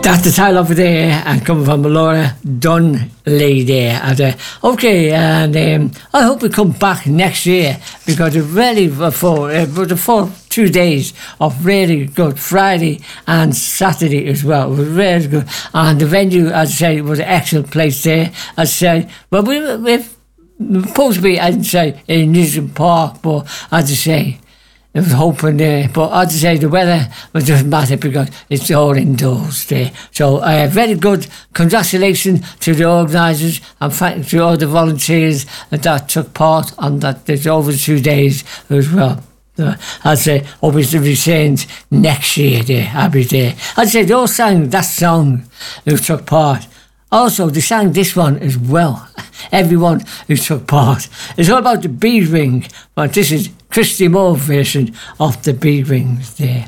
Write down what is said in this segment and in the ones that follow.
That's the title of the day, and coming from Laura Dunley there. Okay, and I hope we come back next year, because it really was for 2 days of really good, Friday and Saturday as well. It was really good, and the venue, as I say, was an excellent place there. As I say, well, we're supposed to be, I'd say, in Newton Park, but as I say, it was hoping there, but as I say, the weather doesn't matter because it's all indoors there. So very good congratulations to the organisers, and thanks to all the volunteers that took part on that. There's over 2 days as well. As I say, obviously we change next year there, I'll be there. As I say, they all sang that song who took part. Also, they sang this one as well. Everyone who took part. It's all about the bead ring, but this is Christy Moore version of the bead rings there.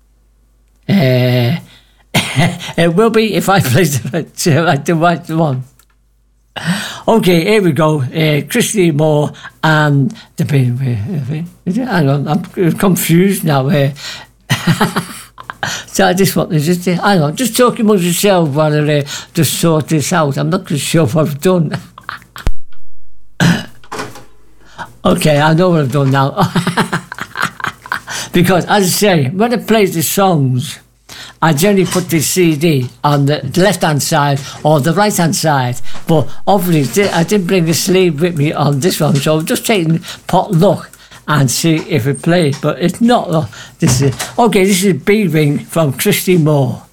It will be if I play the right one. Okay, here we go. Christy Moore and the bead ring. Hang on, I'm confused now. So this one is just hang on, just talking amongst yourself while I just sort this out. I'm not sure what I've done. Okay, I know what I've done now. Because as I say, when I play the songs, I generally put the CD on the left hand side or the right hand side. But obviously I didn't bring the sleeve with me on this one, so I'm just taking pot luck and see if it plays, but it's not. This is bead ring from Christy Moore.